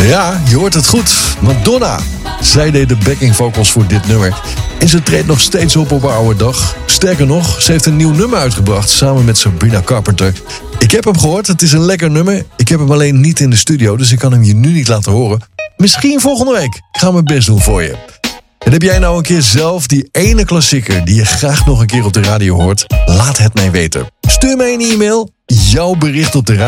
Ja, je hoort het goed. Madonna. Zij deed de backing vocals voor dit nummer. En ze treedt nog steeds op haar oude dag. Sterker nog, ze heeft een nieuw nummer uitgebracht samen met Sabrina Carpenter. Ik heb hem gehoord, het is een lekker nummer. Ik heb hem alleen niet in de studio, dus ik kan hem je nu niet laten horen. Misschien volgende week. Ik ga mijn best doen voor je. En heb jij nou een keer zelf die ene klassieker die je graag nog een keer op de radio hoort? Laat het mij weten. Stuur mij een e-mail, jouw bericht op de radio.